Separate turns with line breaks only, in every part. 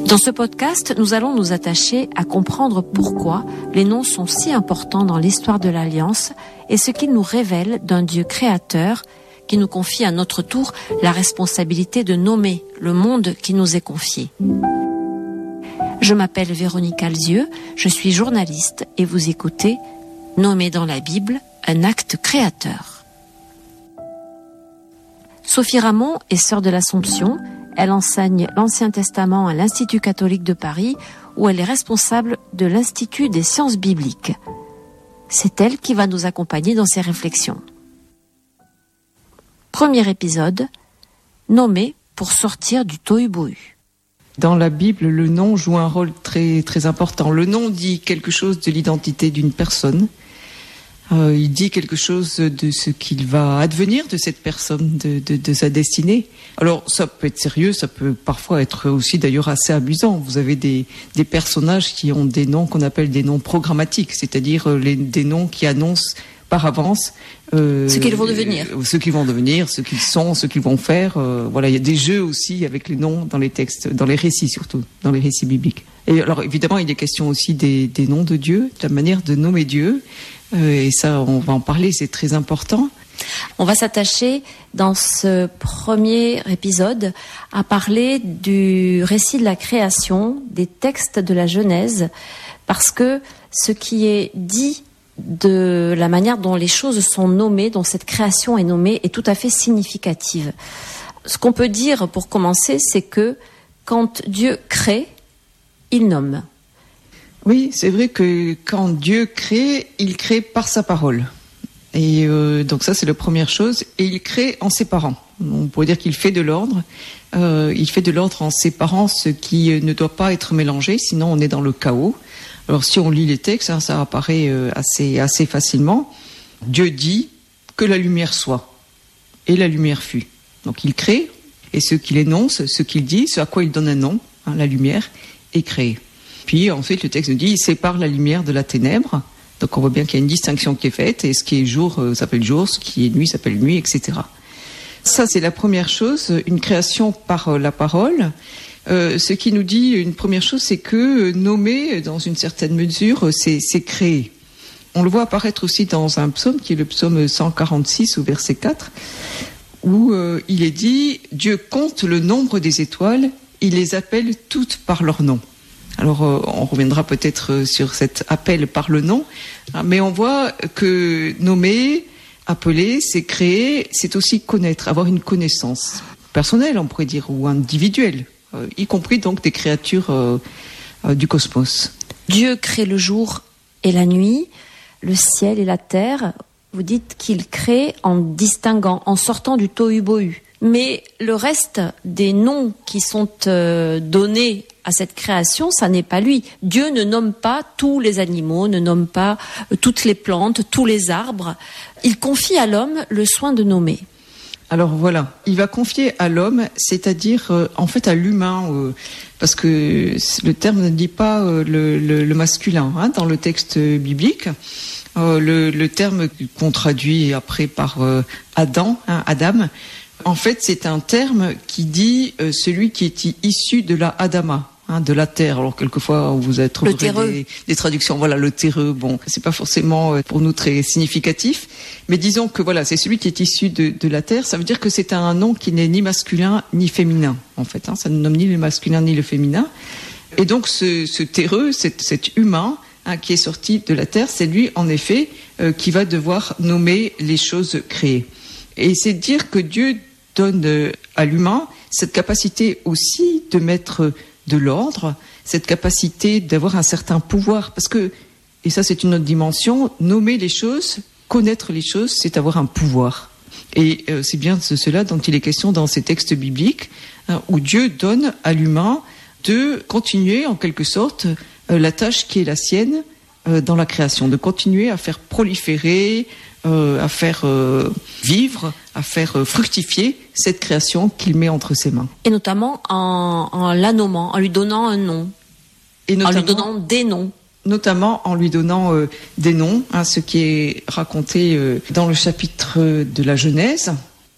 Dans ce podcast, nous allons nous attacher à comprendre pourquoi les noms sont si importants dans l'histoire de l'Alliance et ce qu'ils nous révèlent d'un Dieu créateur qui nous confie à notre tour la responsabilité de nommer le monde qui nous est confié. Je m'appelle Véronique Alzieux, je suis journaliste et vous écoutez Nommer dans la Bible un acte créateur. Sophie Ramon est sœur de l'Assomption. Elle enseigne l'Ancien Testament à l'Institut catholique de Paris, où elle est responsable de l'Institut des sciences bibliques. C'est elle qui va nous accompagner dans ces réflexions. Premier épisode, nommer pour sortir du tohu-bohu.
Dans la Bible, le nom joue un rôle très, très important. Le nom dit quelque chose de l'identité d'une personne. Il dit quelque chose de ce qu'il va advenir de cette personne, de sa destinée. Alors, ça peut être sérieux, ça peut parfois être aussi d'ailleurs assez amusant. Vous avez des personnages qui ont des noms qu'on appelle des noms programmatiques, c'est-à-dire des noms qui annoncent par avance
ce qu'ils vont devenir.
Ce qu'ils vont devenir, ce qu'ils sont, ce qu'ils vont faire. Voilà, il y a des jeux aussi avec les noms dans les textes, dans les récits surtout, dans les récits bibliques. Et alors, évidemment, il est question aussi des noms de Dieu, de la manière de nommer Dieu. Et ça, on va en parler, c'est très important.
On va s'attacher dans ce premier épisode à parler du récit de la création, des textes de la Genèse, parce que ce qui est dit de la manière dont les choses sont nommées, dont cette création est nommée, est tout à fait significative. Ce qu'on peut dire pour commencer, c'est que quand Dieu crée, il nomme.
Oui, c'est vrai que quand Dieu crée, il crée par sa parole. Et donc ça, c'est la première chose. Et il crée en séparant. On pourrait dire qu'il fait de l'ordre. Il fait de l'ordre en séparant ce qui ne doit pas être mélangé, sinon on est dans le chaos. Alors si on lit les textes, ça apparaît assez facilement. Dieu dit que la lumière soit. Et la lumière fut. Donc il crée, et ce qu'il énonce, ce qu'il dit, ce à quoi il donne un nom, la lumière, est créé. Puis ensuite, le texte nous dit, il sépare la lumière de la ténèbre. Donc on voit bien qu'il y a une distinction qui est faite, et ce qui est jour s'appelle jour, ce qui est nuit s'appelle nuit, etc. Ça, c'est la première chose, une création par la parole. Ce qui nous dit, une première chose, c'est que nommer, dans une certaine mesure, c'est créer. On le voit apparaître aussi dans un psaume, qui est le psaume 146, au verset 4, où il est dit, Dieu compte le nombre des étoiles, il les appelle toutes par leur nom. Alors, on reviendra peut-être sur cet appel par le nom, mais on voit que nommer, appeler, c'est créer, c'est aussi connaître, avoir une connaissance personnelle, on pourrait dire, ou individuelle, y compris donc des créatures du cosmos.
Dieu crée le jour et la nuit, le ciel et la terre. Vous dites qu'il crée en distinguant, en sortant du tohu-bohu. Mais le reste des noms qui sont donnés à cette création, ça n'est pas lui. Dieu ne nomme pas tous les animaux, ne nomme pas toutes les plantes, tous les arbres. Il confie à l'homme le soin de nommer.
Alors voilà, il va confier à l'homme, c'est-à-dire en fait à l'humain, parce que le terme ne dit pas le masculin dans le texte biblique. Le terme qu'on traduit après par Adam, en fait, c'est un terme qui dit celui qui est issu de la Adama, de la terre. Alors quelquefois, vous avez trouvé des traductions. Voilà, le terreux. Bon, c'est pas forcément pour nous très significatif, mais disons que voilà, c'est celui qui est issu de la terre. Ça veut dire que c'est un nom qui n'est ni masculin ni féminin. En fait, ça ne nomme ni le masculin ni le féminin. Et donc, ce terreux, cet humain qui est sorti de la terre, c'est lui, en effet, qui va devoir nommer les choses créées. Et c'est dire que Dieu donne à l'humain cette capacité aussi de mettre de l'ordre, cette capacité d'avoir un certain pouvoir. Parce que, et ça c'est une autre dimension, nommer les choses, connaître les choses, c'est avoir un pouvoir. Et c'est bien de cela dont il est question dans ces textes bibliques, où Dieu donne à l'humain de continuer en quelque sorte la tâche qui est la sienne dans la création, de continuer à faire proliférer, à faire vivre, à faire fructifier cette création qu'il met entre ses mains.
Et notamment en la nommant, en lui donnant un nom, en lui donnant des noms.
Notamment en lui donnant des noms, ce qui est raconté dans le chapitre de la Genèse.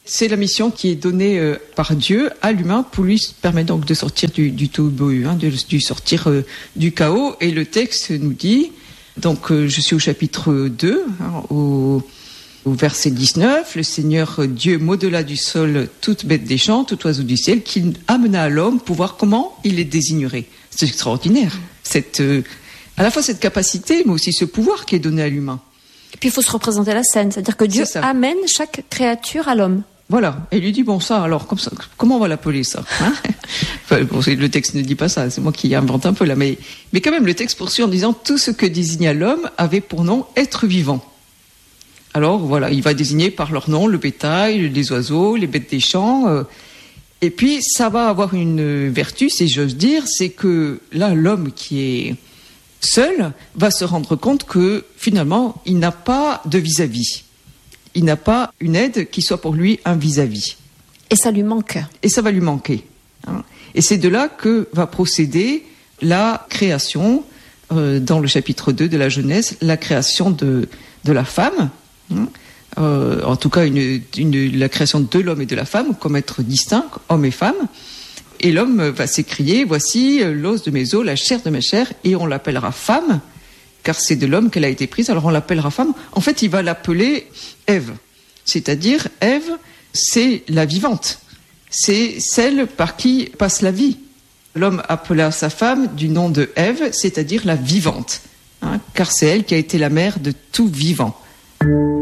c'est la mission qui est donnée par Dieu à l'humain pour lui permettre donc de sortir du tohu-bohu, de sortir du chaos. Et le texte nous dit, donc je suis au chapitre 2, au verset 19, le Seigneur Dieu modela du sol toute bête des champs, tout oiseau du ciel, qu'il amena à l'homme pour voir comment il les désignerait. C'est extraordinaire, à la fois cette capacité, mais aussi ce pouvoir qui est donné à l'humain.
Et puis il faut se représenter la scène, c'est-à-dire que Dieu amène chaque créature à l'homme.
Voilà, et il lui dit, bon ça, alors comme ça, comment on va l'appeler ça, enfin, bon, le texte ne dit pas ça, c'est moi qui invente un peu là, mais quand même le texte poursuit en disant, tout ce que désigna l'homme avait pour nom être vivant. Alors voilà, il va désigner par leur nom le bétail, les oiseaux, les bêtes des champs, et puis ça va avoir une vertu, si j'ose dire, c'est que là, l'homme qui est seul va se rendre compte que finalement, il n'a pas de vis-à-vis. Il n'a pas une aide qui soit pour lui un vis-à-vis.
Et ça lui manque.
Et ça va lui manquer. Et c'est de là que va procéder la création, dans le chapitre 2 de la Genèse, la création de la femme, en tout cas la création de l'homme et de la femme comme être distincts, homme et femme. Et l'homme va s'écrier, voici l'os de mes os, la chair de ma chair, et on l'appellera femme, car c'est de l'homme qu'elle a été prise, alors on l'appellera femme. En fait, il va l'appeler Ève, c'est-à-dire Ève, c'est la vivante, c'est celle par qui passe la vie. L'homme appela sa femme du nom de Ève, c'est-à-dire la vivante, car c'est elle qui a été la mère de tout vivant.